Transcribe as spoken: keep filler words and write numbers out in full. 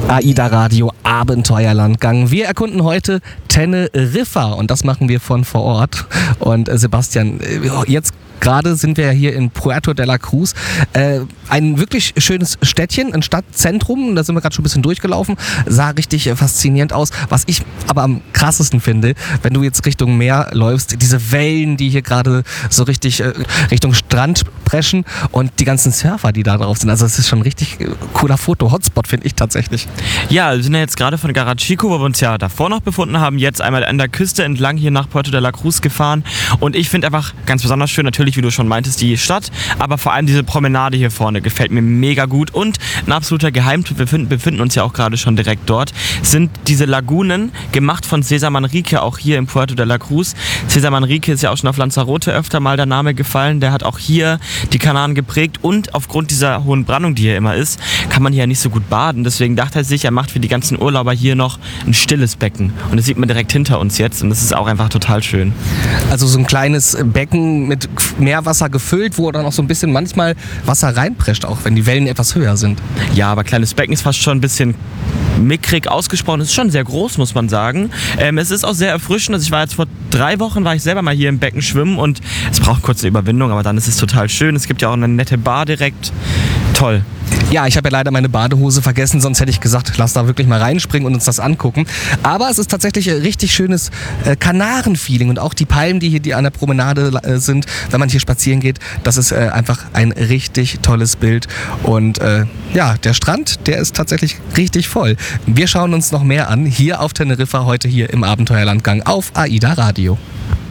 AIDA Radio Abenteuerlandgang. Wir erkunden heute Teneriffa und das machen wir von vor Ort. Und äh, Sebastian, äh, jetzt gerade sind wir ja hier in Puerto de la Cruz. Äh, ein wirklich schönes Städtchen, ein Stadtzentrum. Da sind wir gerade schon ein bisschen durchgelaufen. Sah richtig äh, faszinierend aus. Was ich aber am krassesten finde, wenn du jetzt Richtung Meer läufst, diese Wellen, die hier gerade so richtig äh, Richtung Strand preschen und die ganzen Surfer, die da drauf sind. Also es ist schon ein richtig äh, cooler Foto-Hotspot, finde ich tatsächlich. Ja, wir sind ja jetzt gerade von Garachico, wo wir uns ja davor noch befunden haben, jetzt einmal an der Küste entlang hier nach Puerto de la Cruz gefahren. Und ich finde einfach ganz besonders schön, natürlich, wie du schon meintest, die Stadt, aber vor allem diese Promenade hier vorne gefällt mir mega gut. Und ein absoluter Geheimtipp, wir befinden, befinden uns ja auch gerade schon direkt dort, sind diese Lagunen, gemacht von Cesar Manrique, auch hier in Puerto de la Cruz. Cesar Manrique ist ja auch schon auf Lanzarote öfter mal der Name gefallen, der hat auch hier die Kanaren geprägt und aufgrund dieser hohen Brandung, die hier immer ist, kann man hier nicht so gut baden. Deswegen dachte er sich, er macht für die ganzen Urlauber hier noch ein stilles Becken. Und das sieht man direkt hinter uns jetzt und das ist auch einfach total schön. Also so ein kleines Becken mit Meerwasser gefüllt, wo dann auch so ein bisschen manchmal Wasser reinprescht, auch wenn die Wellen etwas höher sind. Ja, aber kleines Becken ist fast schon ein bisschen mickrig ausgesprochen. Es ist schon sehr groß, muss man sagen. Ähm, es ist auch sehr erfrischend. Also ich war jetzt vor drei Wochen, war ich selber mal hier im Becken schwimmen und es braucht kurze Überwindung, aber dann ist es total schön. Es gibt ja auch eine nette Bar direkt. Toll. Ja, ich habe ja leider meine Badehose vergessen, sonst hätte ich gesagt, lass da wirklich mal reinspringen und uns das angucken. Aber es ist tatsächlich ein richtig schönes äh, Kanaren-Feeling und auch die Palmen, die hier die an der Promenade äh, sind, wenn man hier spazieren geht, das ist äh, einfach ein richtig tolles Bild. Und äh, ja, der Strand, der ist tatsächlich richtig voll. Wir schauen uns noch mehr an, hier auf Teneriffa, heute hier im Abenteuerlandgang auf AIDA Radio.